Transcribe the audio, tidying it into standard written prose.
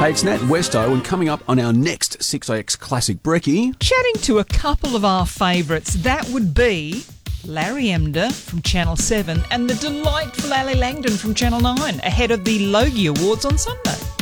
Hey, it's Nat Westo, and coming up on our next 6AX Classic Brekkie, Chatting to a couple of our favourites, that would be Larry Emder from Channel 7 and the delightful Ali Langdon from Channel 9, ahead of the Logie Awards on Sunday.